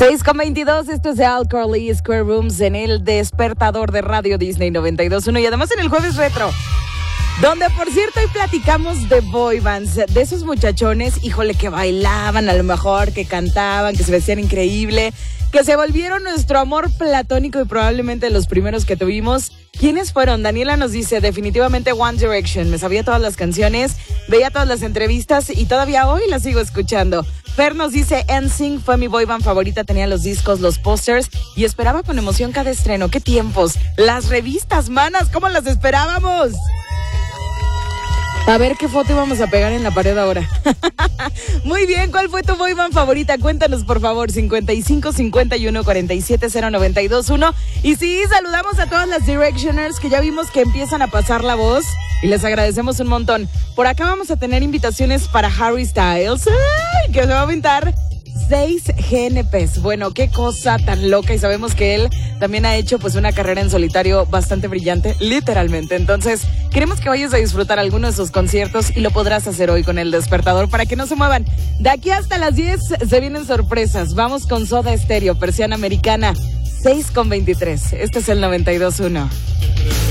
6:22, esto es de Al Crowley Square Rooms en el despertador de Radio Disney 92.1 y además en el Jueves Retro, donde por cierto hoy platicamos de boy bands, de esos muchachones, híjole, que bailaban a lo mejor, que cantaban, que se vestían increíble, que se volvieron nuestro amor platónico y probablemente los primeros que tuvimos. ¿Quiénes fueron? Daniela nos dice, definitivamente One Direction. Me sabía todas las canciones, veía todas las entrevistas y todavía hoy las sigo escuchando. Fer nos dice, NSYNC fue mi boy band favorita, tenía los discos, los pósters y esperaba con emoción cada estreno. ¡Qué tiempos! Las revistas, manas, ¿cómo las esperábamos? A ver qué foto íbamos a pegar en la pared ahora. Muy bien, ¿cuál fue tu boy band favorita? Cuéntanos, por favor, 55 51 47 0921. Y sí, saludamos a todas las Directioners que ya vimos que empiezan a pasar la voz y les agradecemos un montón. Por acá vamos a tener invitaciones para Harry Styles, que se va a aventar 6 GNPs. Bueno, qué cosa tan loca, y sabemos que él también ha hecho pues una carrera en solitario bastante brillante, literalmente. Entonces, queremos que vayas a disfrutar alguno de sus conciertos y lo podrás hacer hoy con el despertador para que no se muevan. De aquí hasta las 10 se vienen sorpresas. Vamos con Soda Stereo, Persiana Americana, 6:23. Este es el 92.1.